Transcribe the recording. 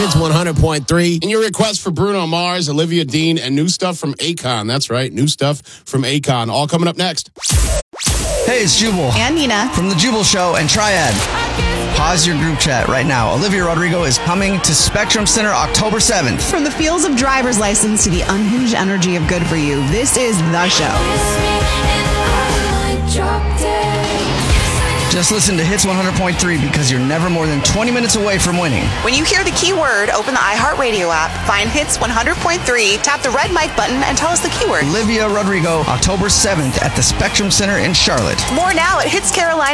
Hits 100.3. And your request for Bruno Mars, Olivia Dean, and new stuff from Akon. That's right, new stuff from Akon. All coming up next. Hey, it's Jubal. And Nina. From The Jubal Show and Triad. Pause your group chat right now. Olivia Rodrigo is coming to Spectrum Center October 7th. From the feels of driver's license to the unhinged energy of good for you, this is The Show. Just listen to Hits 100.3 because you're never more than 20 minutes away from winning. When you hear the keyword, open the iHeartRadio app, find Hits 100.3, tap the red mic button, and tell us the keyword. Olivia Rodrigo, October 7th at the Spectrum Center in Charlotte. More now at Hits Carolina.